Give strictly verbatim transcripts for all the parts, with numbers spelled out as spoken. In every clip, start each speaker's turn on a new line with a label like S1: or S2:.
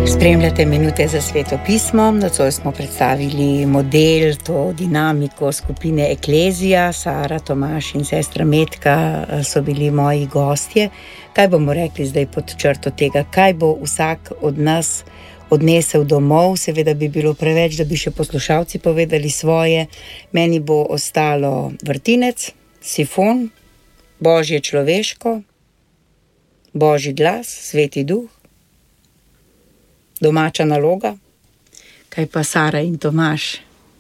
S1: Spremljate Minute za sveto pismo. Nocoj smo predstavili model, to dinamiko skupine Eklezija. Sara, Tomaž in sestra Metka so bili moji gostje. Kaj bomo rekli zdaj pod črto tega? Kaj bo vsak od nas odnesel domov? Seveda bi bilo preveč, da bi še poslušalci povedali svoje. Meni bo ostalo vrtinec, sifon, Božje človeško, Božji glas, Sveti duh, domača naloga. Kaj pa Sara in Tomaž?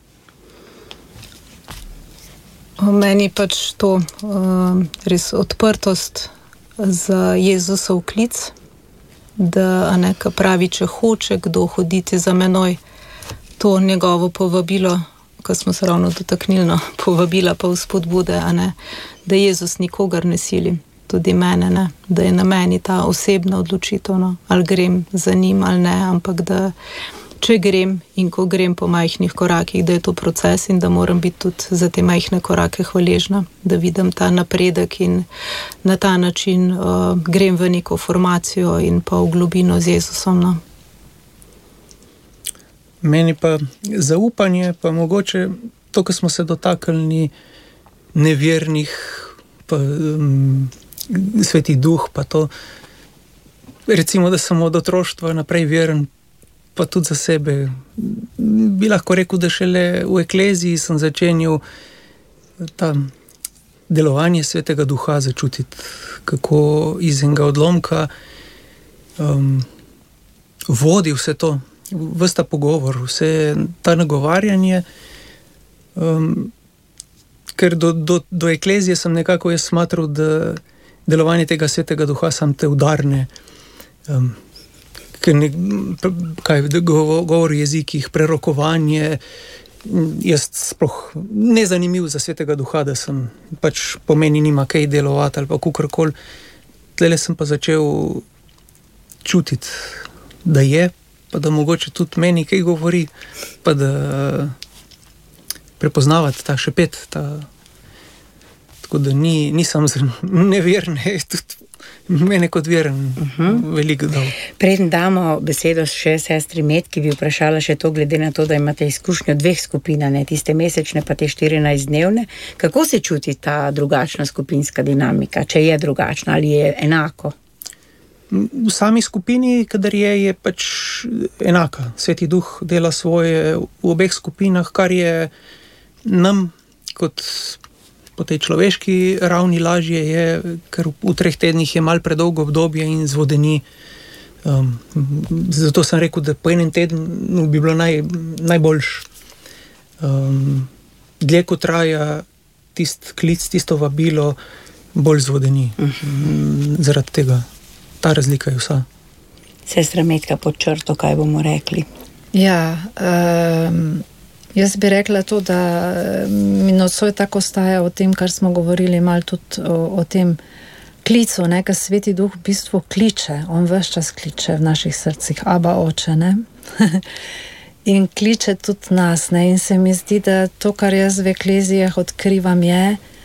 S2: Meni pač to uh, res odprtost za Jezusov klic, da neka pravi, če hoče kdo hoditi za menoj, to njegovo povabilo, ko smo se ravno dotaknili, no, povabila pa vzpodbude, a ne, da Jezus nikogar ne sili, tudi mene, ne, da je na meni ta osebna odločitev, no, ali grem za njim ali ne, ampak da če grem in ko grem po majhnih korakih, da je to proces in da moram biti tudi za te majhne korake hvaležna, da vidim ta napredek in na ta način uh, grem v neko formacijo in pa v globino z Jezusom. No.
S3: Meni pa zaupanje, pa mogoče to, ko smo se dotaknili nevernih, pa um, Sveti duh, pa to, recimo, da sem od otroštva naprej veren, pa tudi za sebe. Bi lahko rekel, da šele v Ekleziji sem začenil ta delovanje Svetega duha začutiti, kako iz enega odlomka um, vodi vse to, ves ta pogovor, vse ta nagovarjanje, um, ker do, do, do Eklezije sem nekako jaz smatral, da delovanje tega Svetega duha sam te udarne, um, ker ne, kaj, govor o jezikih, prerokovanje, jaz sploh nezanimiv za Svetega duha, da sem pač pomeni nima kaj delovati ali pa kukorkoli. Tlele sem pa začel čutiti, da je, pa da mogoče tudi meni kaj govori, pa da prepoznavati ta šepet, ta, tako da ni, nisem neverne, tudi mene kot veren uh-huh. veliko dal.
S1: Preden damo besedo še sestri Metki, bi vprašala še to, glede na to, da imate izkušnjo dveh skupin, ne, tiste mesečne pa te štirinajstdnevne. Kako se čuti ta drugačna skupinska dinamika, če je drugačna ali je enako?
S3: V sami skupini, kadar je, je pač enaka. Sveti duh dela svoje v obeh skupinah, kar je nam kot po tej človeški ravni lažje je, ker v treh tednih je malo predolgo obdobje in zvodeni. Um, zato sem rekel, da po enem tednu bi bilo naj, najboljš. Um, dlje ko traja tist klic, tisto vabilo, bolj zvodeni. Uh-huh. Zaradi tega. Ta razlika je vsa.
S1: Sestra Metka, pod črto, kaj bomo rekli?
S2: Ja, um... jaz bi rekla to, da mi nocoj tako ostaja o tem, kar smo govorili malo tudi o, o tem klicu, ne, ker Sveti duh v bistvu kliče, on ves čas kliče v naših srcih, Aba oče, ne, in kliče tudi nas, ne, in se mi zdi, da to, kar jaz v Eklezijah odkrivam je,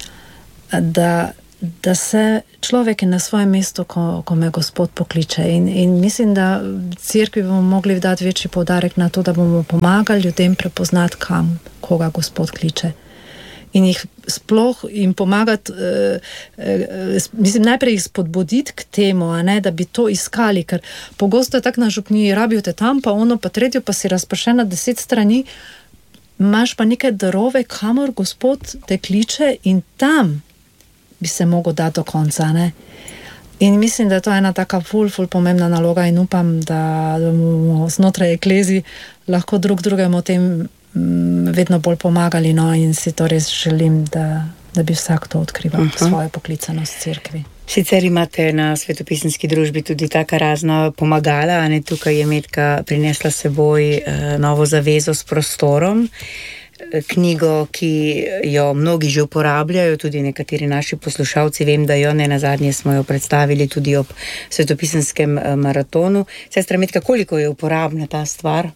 S2: da da se človek je na svojem mestu, ko, ko me Gospod pokliče. In, in mislim, da v cerkvi bomo mogli dati večji poudarek na to, da bomo pomagali ljudem prepoznati, kam, koga Gospod kliče. In jih sploh jim pomagati, eh, eh, mislim, najprej jih spodbuditi k temu, a ne, da bi to iskali, ker pogosto je tak na župniji, rabijo te tam, pa ono, pa tretjo, pa si razpršena deset strani, imaš pa neke darove, kamor Gospod te kliče in tam bi se mogel dati do konca, ne. In mislim, da je to ena taka ful, ful pomembna naloga in upam, da bomo znotraj Eklezij lahko drug drugemu tem m, vedno bolj pomagali, no, in si to res želim, da, da bi vsak to odkrival uh-huh. svojo poklicanost v cerkvi.
S1: Sicer imate na svetopisemski družbi tudi taka razna pomagala, a ne, tukaj je Metka prinesla s seboj uh, novo zavezo s prostorom, knjigo, ki jo mnogi že uporabljajo, tudi nekateri naši poslušalci, vem, da jo ne nazadnje smo jo predstavili tudi ob svetopisenskem maratonu. Sestra Metka, koliko je uporabna ta stvar?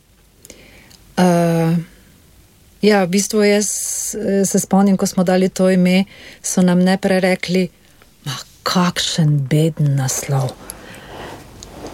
S2: Uh, ja, v bistvu jaz se spomnim, ko smo dali to ime, so nam najprej rekli, ma kakšen beden naslov.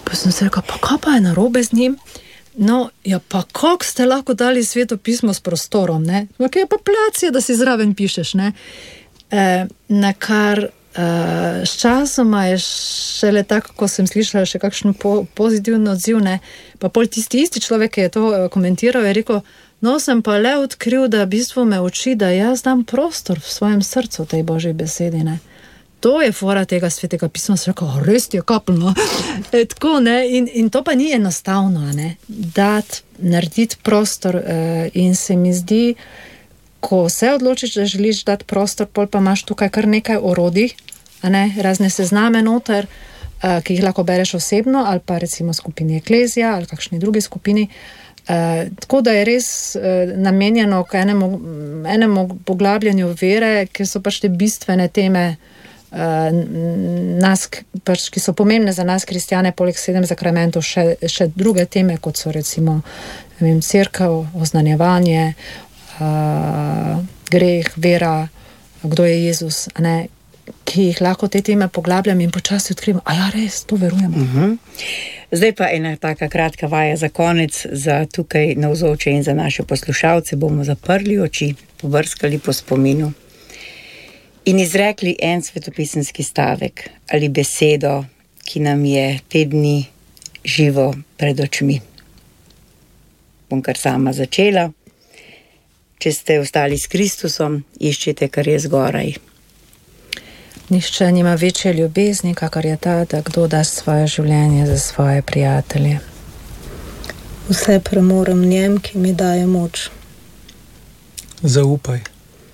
S2: Pa sem se rekel, pa kaj pa je narobe z njim? No, ja, pa kako ste lahko dali Sveto pismo s prostorom, ne? Kaj je pa placija, da si zraven pišeš, ne? E, na kar e, s časoma je šele tako, ko sem slišala še kakšen po, pozitivni odziv, ne? Pa pol tisti isti človek, ki je to komentiral, je rekel, no, sem pa le odkril, da v bistvu me uči, da jaz dam prostor v svojem srcu tej Božji besedi, ne? To je fora tega Svetega pisma, se rekel, res je kapljno. E, tako, ne, in, in to pa ni enostavno, ne, dati, narediti prostor e, in se mi zdi, ko se odločiš, da želiš dati prostor, pol pa imaš tukaj kar nekaj orodij, a ne, razne sezname noter, e, ki jih lahko bereš osebno, ali pa recimo skupini Eklezija, ali kakšni drugi skupini. E, tako da je res e, namenjeno k enemu, enemu poglabljanju vere, ker so pač te bistvene teme, Uh, nas, pač, ki so pomembne za nas kristjane, poleg sedem zakramentov, še, še druge teme, kot so recimo ne vem, cerkev, oznanjevanje, uh, greh, vera, kdo je Jezus, a ne, ki jih lahko te teme poglabljam in počasi odkrivam, a ja, res, to verujemo.
S1: Uh-huh. Zdaj pa ena taka kratka vaja za konec, za tukaj navzoče in za naše poslušalce. Bomo zaprli oči, pobrskali po spominu in izrekli en svetopisemski stavek ali besedo, ki nam je te dni živo pred očmi. Bom kar sama začela. Če ste ostali s Kristusom, iščite, kar je zgoraj.
S2: Nihče nima večje ljubezni, kakor je ta, da kdo da svoje življenje za svoje prijatelje.
S4: Vse premorem njem, ki mi daje moč.
S3: Zaupaj.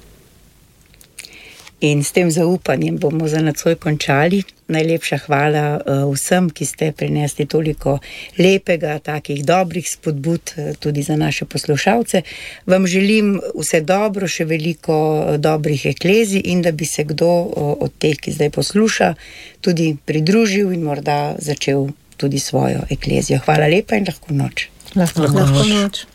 S1: In s tem zaupanjem bomo za nocoj končali. Najlepša hvala uh, vsem, ki ste prinesli toliko lepega, takih dobrih spodbud uh, tudi za naše poslušalce. Vam želim vse dobro, še veliko uh, dobrih eklezij in da bi se kdo uh, od teh, ki zdaj posluša, tudi pridružil in morda začel tudi svojo eklezijo. Hvala lepa in lahko noč.
S2: Lahko,
S4: lahko noč.